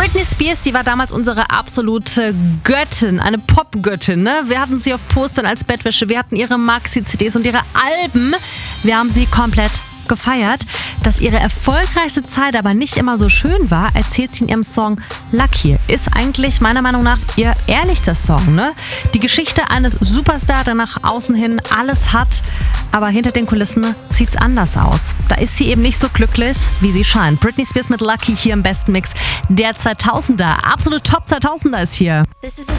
Britney Spears, die war damals unsere absolute Göttin, eine Popgöttin. Ne? Wir hatten sie auf Postern als Bettwäsche, wir hatten ihre Maxi-CDs und ihre Alben. Wir haben sie komplett gefeiert. Dass ihre erfolgreichste Zeit aber nicht immer so schön war, erzählt sie in ihrem Song Lucky. Ist eigentlich meiner Meinung nach ihr ehrlichster Song. Ne? Die Geschichte eines Superstars, der nach außen hin alles hat, aber hinter den Kulissen sieht's anders aus. Da ist sie eben nicht so glücklich, wie sie scheint. Britney Spears mit Lucky hier im besten Mix der 2000er. Absolut Top 2000er ist hier. This is a